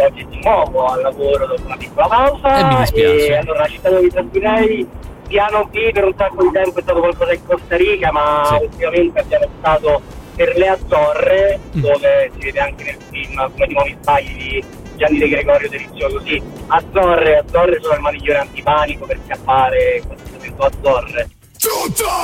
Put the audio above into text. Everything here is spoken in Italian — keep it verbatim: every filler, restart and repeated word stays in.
oggi di nuovo al lavoro dopo una piccola pausa. E mi dispiace. E allora la città dove mi trasferirei, piano B per un sacco di tempo è stato qualcosa in Costa Rica, ma Sì. ultimamente abbiamo stato per le Azzorre, Mm. dove si vede anche nel film Come di nuovi sbagli di Gianni De Gregorio delizioso. Sì, Azzorre, Azzorre sono il manigliore antipanico per scappare, questo momento Azzorre.